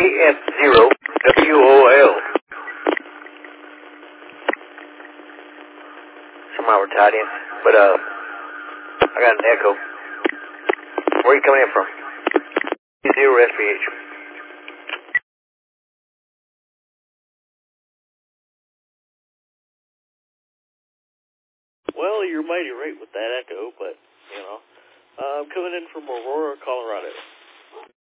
AF0WOL. Somehow we're tied in, but I got an echo. Where are you coming in from? 0 SPH. Well, you're mighty right with that echo, but, you know, I'm coming in from Aurora, Colorado.